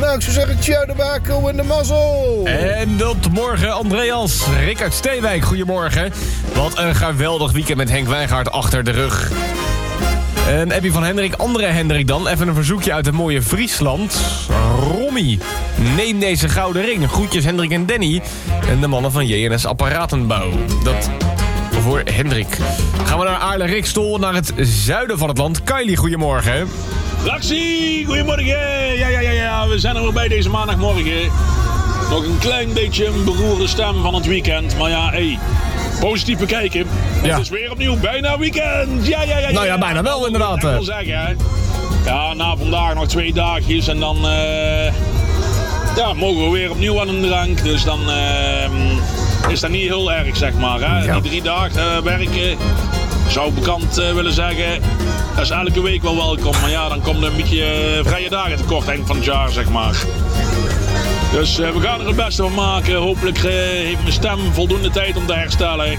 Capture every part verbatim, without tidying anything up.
Nou, ik zou zeggen, ciao de bako en de mazzel. En tot morgen, Andreas. Rick uit Steenwijk, goedemorgen. Wat een geweldig weekend met Henk Wijngaard achter de rug. En Abby van Hendrik, andere Hendrik dan. Even een verzoekje uit het mooie Friesland. Rommie, neem deze gouden ring. Groetjes Hendrik en Danny. En de mannen van J N S Apparatenbouw. Dat voor Hendrik. Gaan we naar Aarle-Rikstol, naar het zuiden van het land. Kylie, goedemorgen. Laxie, goedemorgen. Ja, ja, ja, ja, we zijn er weer bij deze maandagmorgen. Nog een klein beetje een beroerde stem van het weekend. Maar ja, hé, hey, positief bekijken. Ja. Het is weer opnieuw bijna weekend. Ja, ja, ja. Nou ja, bijna wel inderdaad. Dat wil ik zeggen, hè. Ja, na vandaag nog twee dagjes en dan uh, ja, mogen we weer opnieuw aan een drank. Dus dan uh, is dat niet heel erg, zeg maar. Hè. Ja. Die drie dagen uh, werken, zou ik bekend uh, willen zeggen, dat is elke week wel welkom. Maar ja, dan komt er een beetje uh, vrije dagen tekort eind van het jaar, zeg maar. Dus uh, we gaan er het beste van maken. Hopelijk uh, heeft mijn stem voldoende tijd om te herstellen.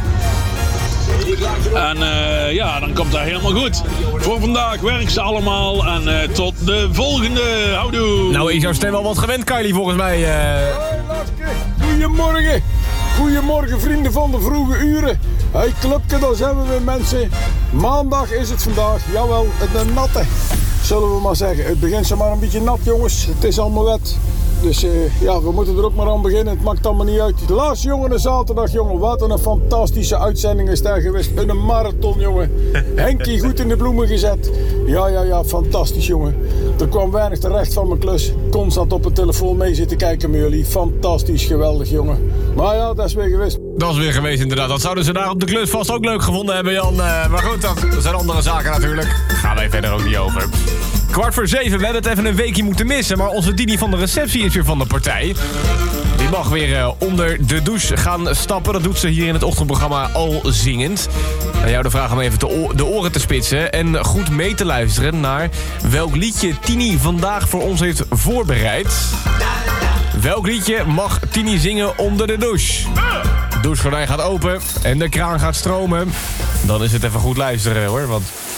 En uh, ja, dan komt dat helemaal goed. Voor vandaag werk ze allemaal en uh, tot de volgende. Houdoe. Nou, is jouw stem wel wat gewend, Kylie, volgens mij. Uh... Hoi, Laske. Goedemorgen. Goedemorgen, vrienden van de vroege uren. Hey, clubje, daar zijn we weer, mensen. Maandag is het vandaag. Jawel, het natte. Zullen we maar zeggen. Het begint zo maar een beetje nat, jongens. Het is allemaal wet. Dus uh, ja, we moeten er ook maar aan beginnen. Het maakt allemaal niet uit. De laatste jongen, de zaterdag, jongen. Wat een fantastische uitzending is daar geweest. Een marathon, jongen. Henkie goed in de bloemen gezet. Ja, ja, ja, fantastisch, jongen. Er kwam weinig terecht van mijn klus. Constant op het telefoon mee zitten kijken met jullie. Fantastisch, geweldig, jongen. Maar ja, dat is weer geweest. Dat is weer geweest, inderdaad. Dat zouden ze daar op de klus vast ook leuk gevonden hebben, Jan. Uh, maar goed, dat, dat zijn andere zaken natuurlijk. Gaan wij verder ook niet over. Kwart voor zeven, we hebben het even een weekje moeten missen. Maar onze Dini van de receptie is weer van de partij. Die mag weer uh, onder de douche gaan stappen. Dat doet ze hier in het ochtendprogramma al zingend. Aan jou de vraag om even de, de oren te spitsen. En goed mee te luisteren naar welk liedje Tini vandaag voor ons heeft voorbereid. Welk liedje mag Tini zingen onder de douche? De douchegordijn gaat open en de kraan gaat stromen. Dan is het even goed luisteren, hoor. Want